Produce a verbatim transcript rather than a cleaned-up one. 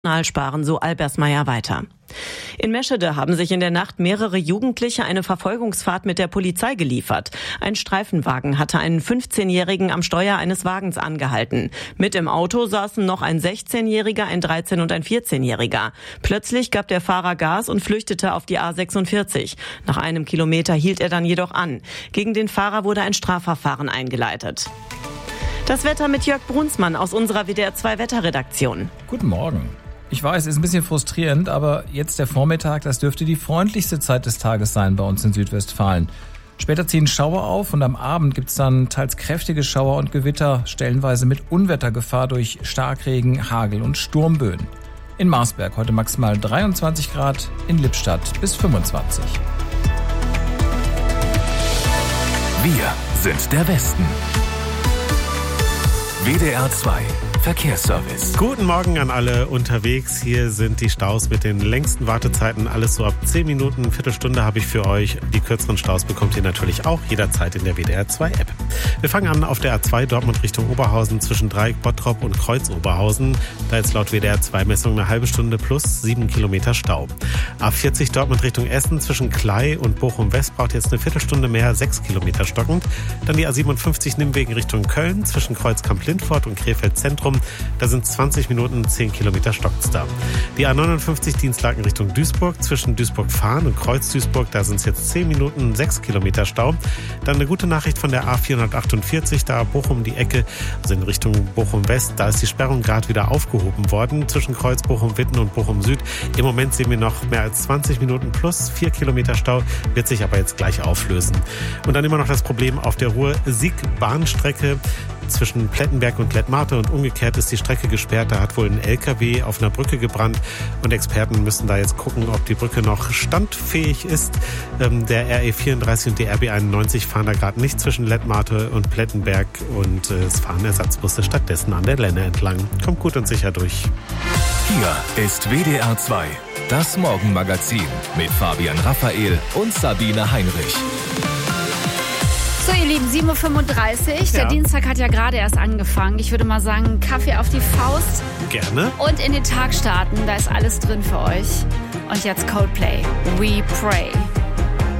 Sparen, so Albersmeyer weiter. In Meschede haben sich in der Nacht mehrere Jugendliche eine Verfolgungsfahrt mit der Polizei geliefert. Ein Streifenwagen hatte einen fünfzehnjährigen am Steuer eines Wagens angehalten. Mit im Auto saßen noch ein sechzehnjähriger, ein dreizehn- und ein vierzehnjähriger. Plötzlich gab der Fahrer Gas und flüchtete auf die A sechsundvierzig. Nach einem Kilometer hielt er dann jedoch an. Gegen den Fahrer wurde ein Strafverfahren eingeleitet. Das Wetter mit Jörg Brunsmann aus unserer W D R zwei Wetterredaktion. Guten Morgen. Ich weiß, es ist ein bisschen frustrierend, aber jetzt der Vormittag, das dürfte die freundlichste Zeit des Tages sein bei uns in Südwestfalen. Später ziehen Schauer auf und am Abend gibt's dann teils kräftige Schauer und Gewitter, stellenweise mit Unwettergefahr durch Starkregen, Hagel und Sturmböen. In Marsberg heute maximal dreiundzwanzig Grad, in Lippstadt bis fünfundzwanzig. Wir sind der Westen. W D R zwei Verkehrsservice. Guten Morgen an alle unterwegs. Hier sind die Staus mit den längsten Wartezeiten. Alles so ab zehn Minuten, Viertelstunde habe ich für euch. Die kürzeren Staus bekommt ihr natürlich auch jederzeit in der W D R zwei App. Wir fangen an auf der A zwei Dortmund Richtung Oberhausen zwischen Dreieck Bottrop und Kreuz Oberhausen. Da ist laut W D R zwei Messung eine halbe Stunde plus sieben Kilometer Stau. A vierzig Dortmund Richtung Essen zwischen Klei und Bochum West braucht jetzt eine Viertelstunde mehr, sechs Kilometer stockend. Dann die A siebenundfünfzig Nimwegen Richtung Köln zwischen Kreuzkamp-Lindfort und Krefeld Zentrum. Da sind zwanzig Minuten, zehn Kilometer stockt's da. Die A neunundfünfzig Dienstlaken Richtung Duisburg zwischen Duisburg-Fahn und Kreuz-Duisburg. Da sind es jetzt zehn Minuten, sechs Kilometer Stau. Dann eine gute Nachricht von der A vierhundertachtundvierzig, da Bochum die Ecke, also in Richtung Bochum West. Da ist die Sperrung gerade wieder aufgehoben worden zwischen Kreuz, Bochum-Witten und Bochum Süd. Im Moment sehen wir noch mehr als zwanzig Minuten plus vier Kilometer Stau, wird sich aber jetzt gleich auflösen. Und dann immer noch das Problem auf der Ruhr-Sieg-Bahnstrecke zwischen Plettenberg und Lettmate und umgekehrt ist die Strecke gesperrt. Da hat wohl ein L K W auf einer Brücke gebrannt und Experten müssen da jetzt gucken, ob die Brücke noch standfähig ist. Ähm, der R E vierunddreißig und die R B einundneunzig fahren da gerade nicht zwischen Lettmate und Plettenberg und äh, es fahren Ersatzbusse stattdessen an der Lenne entlang. Kommt gut und sicher durch. Hier ist W D R zwei, das Morgenmagazin mit Fabian Raphael und Sabine Heinrich. So, ihr Lieben, sieben Uhr fünfunddreißig. Der Ja. Dienstag hat ja gerade erst angefangen. Ich würde mal sagen, Kaffee auf die Faust Gerne. und in den Tag starten. Da ist alles drin für euch. Und jetzt Coldplay. We Pray.